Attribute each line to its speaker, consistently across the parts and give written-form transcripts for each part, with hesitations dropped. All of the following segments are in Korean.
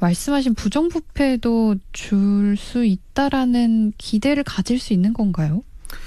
Speaker 1: 말씀하신 부정부패도 줄 수 있다라는 기대를 가질 수 있는 건가요?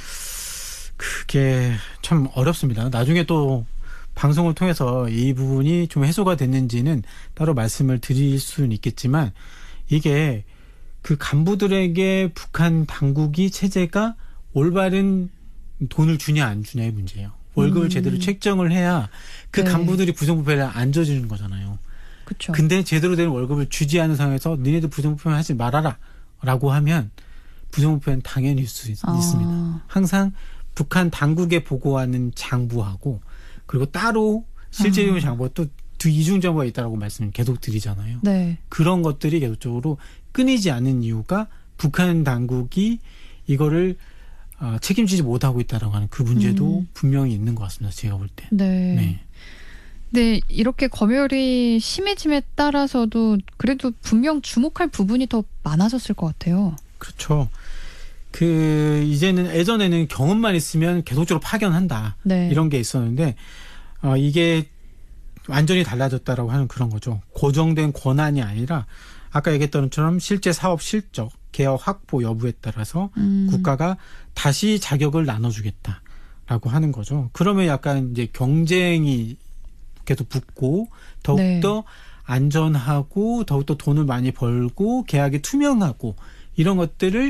Speaker 2: 그게 참 어렵습니다. 나중에 또 방송을 통해서 이 부분이 좀 해소가 됐는지는 따로 말씀을 드릴 수는 있겠지만, 이게 그 간부들에게 북한 당국이 체제가 올바른 돈을 주냐 안 주냐의 문제예요. 월급을 제대로 책정을 해야 그
Speaker 1: 네.
Speaker 2: 간부들이 부정부패를 안 저지르는 거잖아요.
Speaker 1: 그렇죠.
Speaker 2: 근데 제대로 된 월급을 주지 않은 상황에서 너네도 부정부패만 하지 말아라 라고 하면 부정부패는 당연히 있을 수 있습니다. 항상 북한 당국에 보고하는 장부하고, 그리고 따로 실제적인 장부가 또 이중 정보가 있다라고 말씀을 계속 드리잖아요.
Speaker 1: 네.
Speaker 2: 그런 것들이 계속적으로 끊이지 않는 이유가 북한 당국이 이거를 책임지지 못하고 있다라고 하는 그 문제도 분명히 있는 것 같습니다. 제가 볼 때.
Speaker 1: 네. 네, 이렇게 검열이 심해짐에 따라서도 그래도 분명 주목할 부분이 더 많아졌을 것 같아요.
Speaker 2: 그렇죠. 이제는 예전에는 경험만 있으면 계속적으로 파견한다.
Speaker 1: 네.
Speaker 2: 이런 게 있었는데, 이게 완전히 달라졌다라고 하는 그런 거죠. 고정된 권한이 아니라 아까 얘기했던 것처럼 실제 사업 실적, 개혁 확보 여부에 따라서 국가가 다시 자격을 나눠주겠다라고 하는 거죠. 그러면 약간 이제 경쟁이 계속 붙고 더욱더 안전하고 더욱더 돈을 많이 벌고 계약이 투명하고 이런 것들을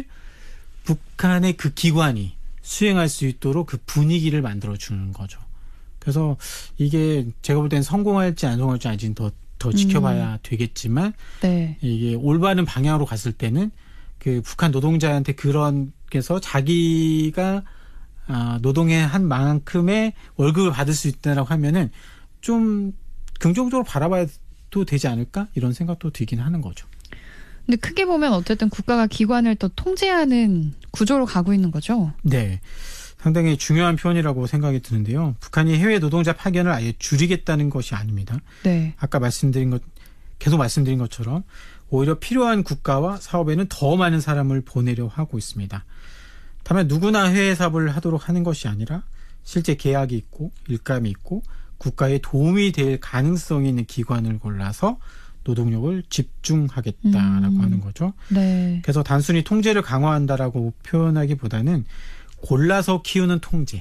Speaker 2: 북한의 그 기관이 수행할 수 있도록 그 분위기를 만들어주는 거죠. 그래서 이게 제가 볼 때는 성공할지 안 성공할지 아직은 더 지켜봐야 되겠지만, 이게 올바른 방향으로 갔을 때는 그 북한 노동자한테 그래서 자기가 노동에 한 만큼의 월급을 받을 수 있다라고 하면은 좀 긍정적으로 바라봐도 되지 않을까 이런 생각도 들긴 하는 거죠.
Speaker 1: 근데 크게 보면 어쨌든 국가가 기관을 또 통제하는 구조로 가고 있는 거죠? 네.
Speaker 2: 상당히 중요한 표현이라고 생각이 드는데요. 북한이 해외 노동자 파견을 아예 줄이겠다는 것이 아닙니다.
Speaker 1: 네.
Speaker 2: 아까 계속 말씀드린 것처럼 오히려 필요한 국가와 사업에는 더 많은 사람을 보내려 하고 있습니다. 다만 누구나 해외 사업을 하도록 하는 것이 아니라 실제 계약이 있고 일감이 있고 국가에 도움이 될 가능성이 있는 기관을 골라서 노동력을 집중하겠다라고 하는 거죠.
Speaker 1: 네.
Speaker 2: 그래서 단순히 통제를 강화한다라고 표현하기보다는 골라서 키우는 통제,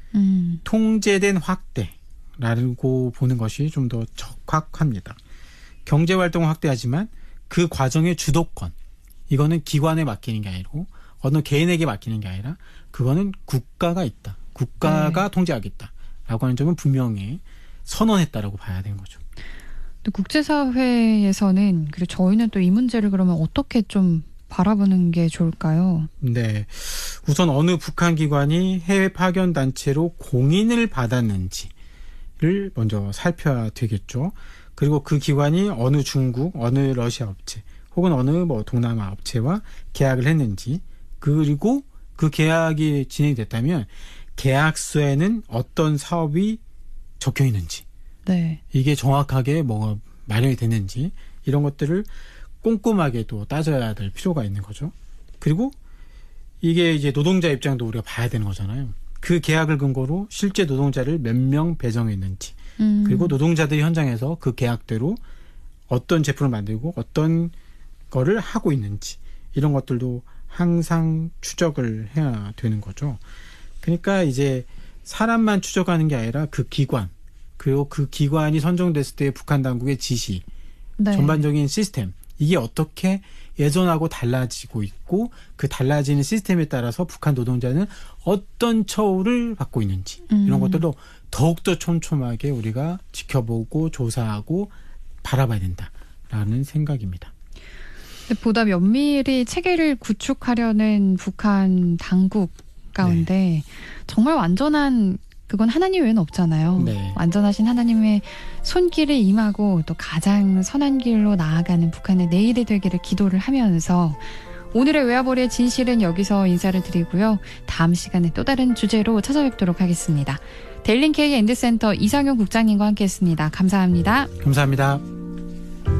Speaker 2: 통제된 확대라고 보는 것이 좀 더 적합합니다. 경제활동을 확대하지만 그 과정의 주도권, 이거는 기관에 맡기는 게 아니고 어느 개인에게 맡기는 게 아니라 그거는 국가가 있다. 국가가 통제하겠다라고 하는 점은 분명히 선언했다라고 봐야 되는 거죠.
Speaker 1: 국제사회에서는 그리고 저희는 또 이 문제를 그러면 어떻게 좀 바라보는 게 좋을까요?
Speaker 2: 네, 우선 어느 북한 기관이 해외 파견 단체로 공인을 받았는지를 먼저 살펴야 되겠죠. 그리고 그 기관이 어느 중국, 어느 러시아 업체, 혹은 어느 동남아 업체와 계약을 했는지, 그리고 그 계약이 진행됐다면 계약서에는 어떤 사업이 적혀 있는지, 이게 정확하게 마련이 됐는지 이런 것들을 꼼꼼하게 또 따져야 될 필요가 있는 거죠. 그리고 이게 이제 노동자 입장도 우리가 봐야 되는 거잖아요. 그 계약을 근거로 실제 노동자를 몇 명 배정했는지, 그리고 노동자들이 현장에서 그 계약대로 어떤 제품을 만들고 어떤 거를 하고 있는지 이런 것들도 항상 추적을 해야 되는 거죠. 그러니까 이제 사람만 추적하는 게 아니라 그 기관, 그리고 그 기관이 선정됐을 때 북한 당국의 지시, 전반적인 시스템, 이게 어떻게 예전하고 달라지고 있고 그 달라지는 시스템에 따라서 북한 노동자는 어떤 처우를 받고 있는지 이런 것들도 더욱더 촘촘하게 우리가 지켜보고 조사하고 바라봐야 된다라는 생각입니다.
Speaker 1: 보다 면밀히 체계를 구축하려는 북한 당국 가운데 정말 완전한 그건 하나님 외에는 없잖아요. 완전하신 하나님의 손길을 임하고 또 가장 선한 길로 나아가는 북한의 내일이 되기를 기도를 하면서 오늘의 외화벌이의 진실은 여기서 인사를 드리고요. 다음 시간에 또 다른 주제로 찾아뵙도록 하겠습니다. 델링 K 엔드센터 이상용 국장님과 함께했습니다. 감사합니다.
Speaker 2: 감사합니다.